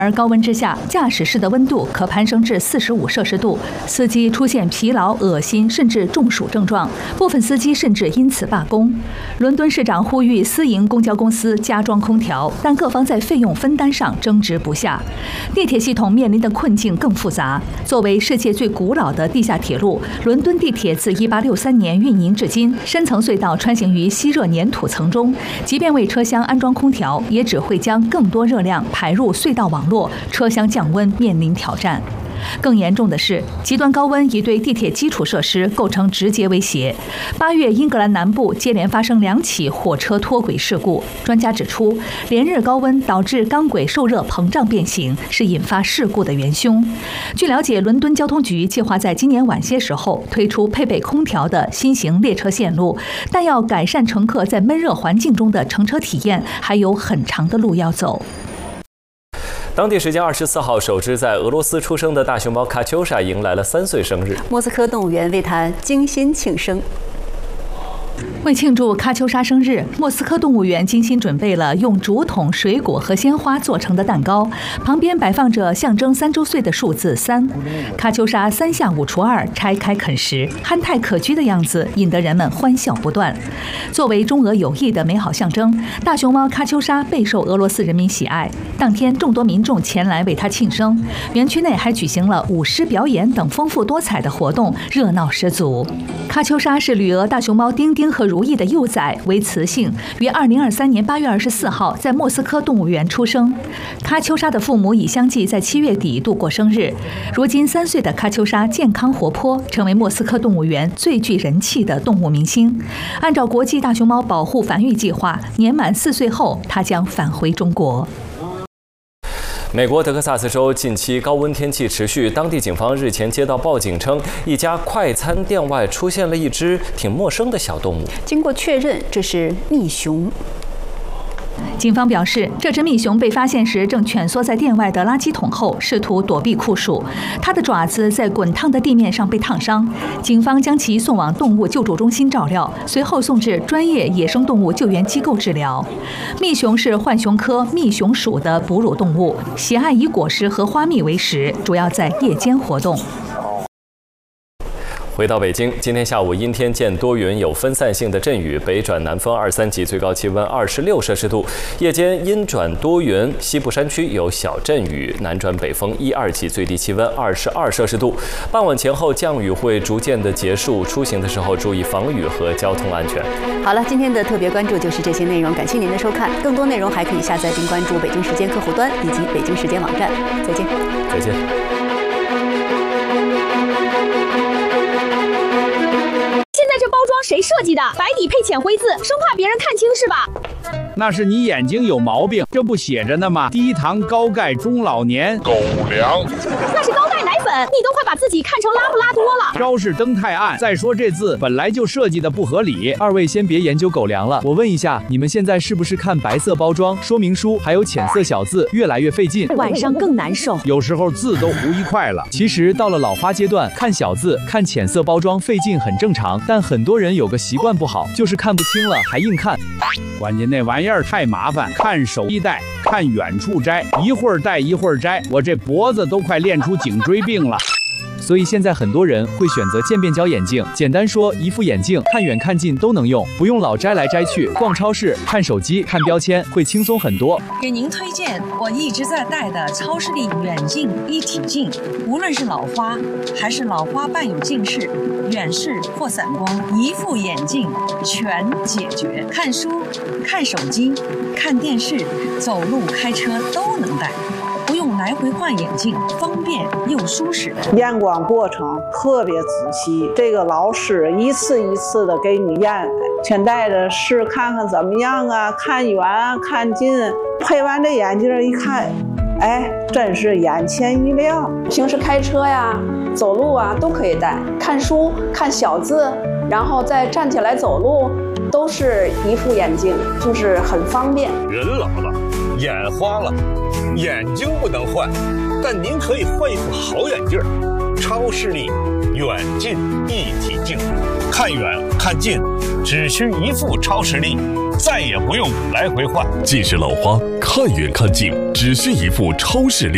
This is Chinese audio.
而高温之下，驾驶室的温度可攀升至45摄氏度，司机出现疲劳、恶心甚至中暑症状，部分司机甚至因此罢工。伦敦市长呼吁私营公交公司加装空调，但各方在费用分担上争执不下。地铁系统面临的困境更复杂。作为世界最古老的地下铁路，伦敦地铁自1863年运营至今，深层隧道穿行于吸热粘土层中，即便为车厢安装空调，也只会将更多热量排入隧道网络，车厢降温面临挑战。更严重的是，极端高温已对地铁基础设施构成直接威胁。8月，英格兰南部接连发生2起火车脱轨事故。专家指出，连日高温导致钢轨受热膨胀变形，是引发事故的元凶。据了解，伦敦交通局计划在今年晚些时候推出配备空调的新型列车线路，但要改善乘客在闷热环境中的乘车体验，还有很长的路要走。 当地时间24号，首只在俄罗斯出生的大熊猫卡秋莎迎来了3岁生日。 莫斯科动物园为它精心庆生。 为庆祝卡秋莎生日，莫斯科动物园精心准备了用竹筒、水果和鲜花做成的蛋糕，旁边摆放着象征3周岁的数字3。卡秋莎3下5除2拆开啃食，憨态可掬的样子引得人们欢笑不断。作为中俄友谊的美好象征，大熊猫卡秋莎备受俄罗斯人民喜爱。当天，众多民众前来为它庆生，园区内还举行了舞狮表演等丰富多彩的活动，热闹十足。卡秋莎是旅俄大熊猫丁丁和如意的幼崽，为雌性，于2023年8月24号在莫斯科动物园出生。卡秋莎的父母已相继在7月底度过生日。如今3岁的卡秋莎健康活泼，成为莫斯科动物园最具人气的动物明星。按照国际大熊猫保护繁育计划，年满4岁后，它将返回中国。 美国德克萨斯州近期高温天气持续，当地警方日前接到报警称，一家快餐店外出现了一只挺陌生的小动物。 经过确认，这是蜜熊。 警方表示，这只蜜熊被发现时正蜷缩在店外的垃圾桶后，试图躲避酷暑。它的爪子在滚烫的地面上被烫伤。警方将其送往动物救助中心照料，随后送至专业野生动物救援机构治疗。蜜熊是浣熊科蜜熊属的哺乳动物，喜爱以果实和花蜜为食，主要在夜间活动。 回到北京，今天下午阴天见多云，有分散性的阵雨，北转南风2、3级，最高气温26摄氏度。夜间阴转多云，西部山区有小阵雨，南转北风1、2级，最低气温22摄氏度。傍晚前后降雨会逐渐的结束，出行的时候注意防雨和交通安全。 好了，今天的特别关注就是这些内容，感谢您的收看。更多内容还可以下载并关注北京时间客户端以及北京时间网站。再见。 再见。 现在这包装谁设计的？白底配浅灰字，生怕别人看清是吧？ 那是你眼睛有毛病，这不写着呢吗？低糖高钙中老年狗粮。 那是高钙奶粉，你都快把自己看成拉布拉多了。 招式灯太暗，再说这字本来就设计的不合理。二位先别研究狗粮了，我问一下，你们现在是不是看白色包装说明书还有浅色小字越来越费劲， 晚上更难受， 有时候字都糊一块了。其实到了老花阶段，看小字看浅色包装费劲很正常，但很多人有个习惯不好，就是看不清了还硬看。关键那玩意儿太麻烦，看手一戴，看远处摘，一会儿戴一会儿摘，我这脖子都快练出颈椎病了。所以现在很多人会选择渐变焦眼镜，简单说，一副眼镜看远看近都能用，不用老摘来摘去。逛超市、看手机、看标签会轻松很多。 给您推荐我一直在戴的超视力远近一体镜，无论是老花还是老花伴有近视、远视或散光，一副眼镜全解决。看书、看手机、看电视、走路、开车都能戴。不用来回换眼镜，方便又舒适。 验光过程特别仔细，这个老师一次一次的给你验，全戴着试看看怎么样啊，看远看近。配完这眼镜一看，哎，真是眼前一亮。 平时开车呀、走路啊都可以戴，看书、看小字，然后再站起来走路，都是一副眼镜，就是很方便。 人老了，眼花了。眼睛不能换，但您可以换一副好眼镜，超视力远近一体镜，看远看近只需一副超视力，再也不用来回换。 近视老花，看远看近只需一副超视力。